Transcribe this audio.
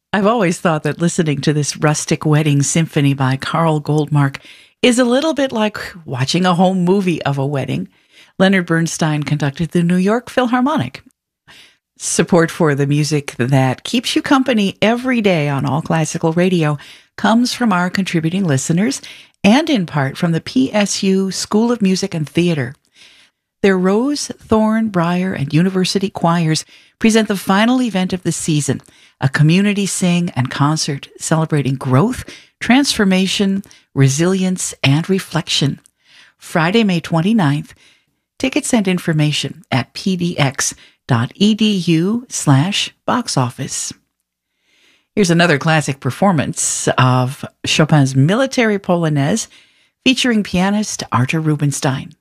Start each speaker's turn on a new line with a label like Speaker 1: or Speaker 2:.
Speaker 1: I've always thought that listening to this rustic wedding symphony by Carl Goldmark is a little bit like watching a home movie of a wedding. Leonard Bernstein conducted the New York Philharmonic. Support for the music that keeps you company every day on All Classical Radio comes from our contributing listeners and in part from the PSU School of Music and Theater. Their Rose, Thorn, Briar, and University choirs present the final event of the season, a community sing and concert celebrating growth, transformation, resilience, and reflection. Friday, May 29th. Tickets and information at pdx.edu/box office. Here's another classic performance of Chopin's Military Polonaise featuring pianist Artur Rubinstein.